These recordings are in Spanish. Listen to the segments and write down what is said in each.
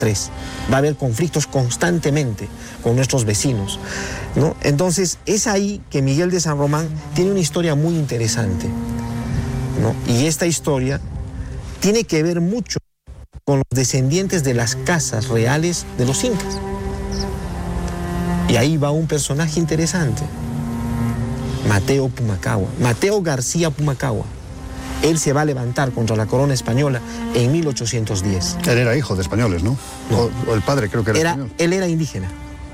Va a haber conflictos constantemente con nuestros vecinos, ¿no? Entonces, es ahí que Miguel de San Román tiene una historia muy interesante, ¿no? Y esta historia tiene que ver mucho con los descendientes de las casas reales de los incas. Y ahí va un personaje interesante, Mateo Pumacahua, Mateo García Pumacahua. Él se va a levantar contra la corona española en 1810. Él era hijo de españoles, ¿no? No. O el padre creo que era español. Él era indígena.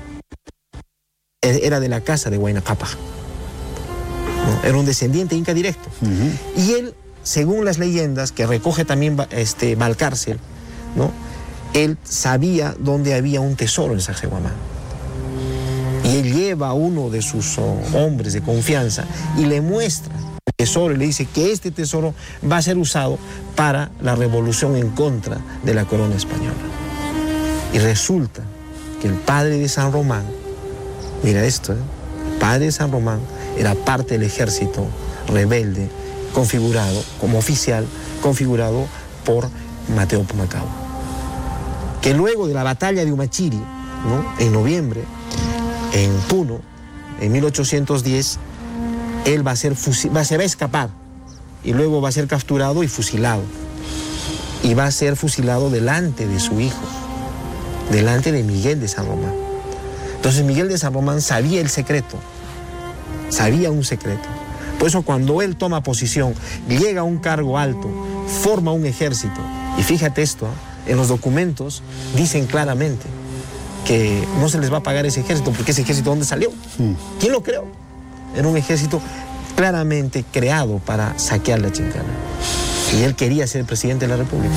Era de la casa de Huayna Cápac, ¿no? Era un descendiente inca directo. Y él, según las leyendas, que recoge también Valcárcel, ¿no? Él sabía dónde había un tesoro en Sacsayhuamán. Y él lleva a uno de sus hombres de confianza y le muestra el tesoro y le dice que este tesoro va a ser usado para la revolución en contra de la corona española. Y resulta que el padre de San Román, mira esto, el padre de San Román era parte del ejército rebelde configurado como oficial, configurado por Mateo Pumacahua. Que luego de la batalla de Humachiri, ¿no? En noviembre, en Puno, en 1810, él se va a escapar y luego va a ser capturado y fusilado. Y va a ser fusilado delante de su hijo, delante de Miguel de San Román. Entonces Miguel de San Román sabía el secreto, sabía un secreto. Por eso cuando él toma posición, llega a un cargo alto, forma un ejército. Y fíjate esto, en los documentos dicen claramente que no se les va a pagar ese ejército, porque ese ejército, ¿dónde salió? ¿Quién lo creó? Era un ejército claramente creado para saquear la Chincana. Y él quería ser presidente de la República.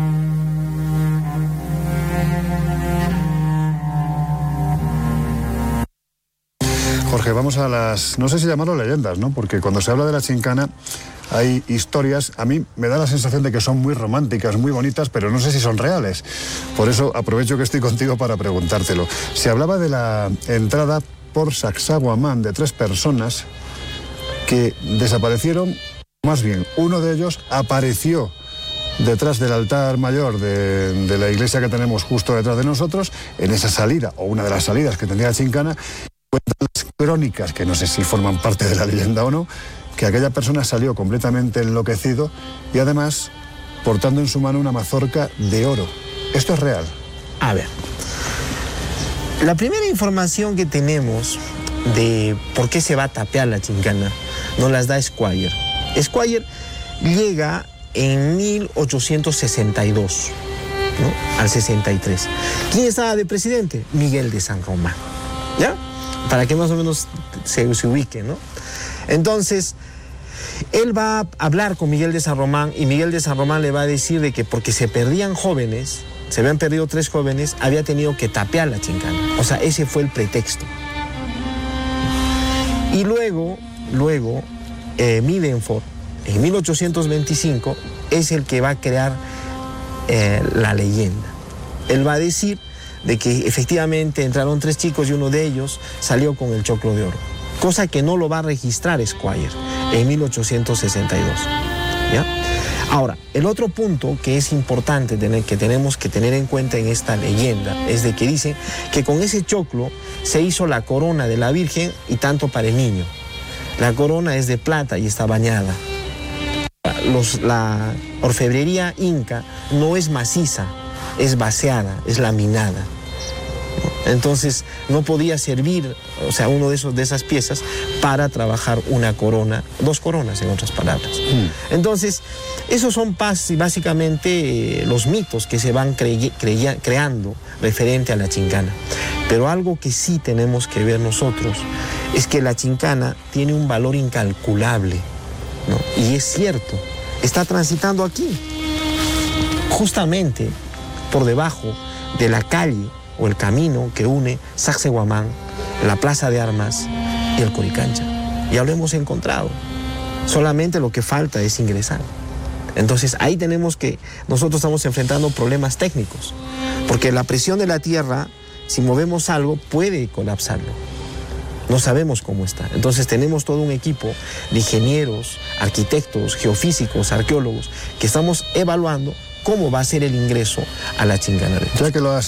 Jorge, vamos a las, no sé si llamarlo leyendas, ¿no? Porque cuando se habla de la Chincana hay historias, a mí me da la sensación de que son muy románticas, muy bonitas, pero no sé si son reales. Por eso aprovecho que estoy contigo para preguntártelo. Se hablaba de la entrada por Sacsayhuamán de 3 personas que desaparecieron, más bien, uno de ellos apareció detrás del altar mayor de la iglesia que tenemos justo detrás de nosotros, en esa salida, o una de las salidas que tenía la Chincana. Cuentan las crónicas, que no sé si forman parte de la leyenda o no, que aquella persona salió completamente enloquecido y además portando en su mano una mazorca de oro. ¿Esto es real? A ver, la primera información que tenemos de por qué se va a tapear la Chincana nos las da Squire. Squire llega en 1862, ¿no? Al 63. ¿Quién estaba de presidente? Miguel de San Román, ¿ya? Para que más o menos se ubique, ¿no? Entonces, él va a hablar con Miguel de San Román y Miguel de San Román le va a decir de que porque se perdían jóvenes, se habían perdido 3 jóvenes, había tenido que tapear la Chincana. O sea, ese fue el pretexto. Y luego, Midenford, en 1825, es el que va a crear la leyenda. Él va a decir de que efectivamente entraron 3 chicos y uno de ellos salió con el choclo de oro, cosa que no lo va a registrar Squire en 1862, ¿ya? Ahora, el otro punto que es importante que tenemos que tener en cuenta en esta leyenda es de que dicen que con ese choclo se hizo la corona de la Virgen y tanto para el niño. La corona es de plata y está bañada. La orfebrería inca no es maciza, es vaciada, es laminada. Entonces no podía servir, o sea, uno de esas piezas para trabajar una corona, 2 coronas en otras palabras. Entonces, esos son básicamente los mitos que se van creando referente a la Chincana. Pero algo que sí tenemos que ver nosotros es que la Chincana tiene un valor incalculable, ¿no? Y es cierto, está transitando aquí, justamente por debajo de la calle o el camino que une Sacsayhuamán, la Plaza de Armas y el Coricancha. Ya lo hemos encontrado. Solamente lo que falta es ingresar. Entonces ahí nosotros estamos enfrentando problemas técnicos, porque la presión de la tierra, si movemos algo, puede colapsarlo. No sabemos cómo está. Entonces tenemos todo un equipo de ingenieros, arquitectos, geofísicos, arqueólogos, que estamos evaluando cómo va a ser el ingreso a la Chincana. Ya que lo has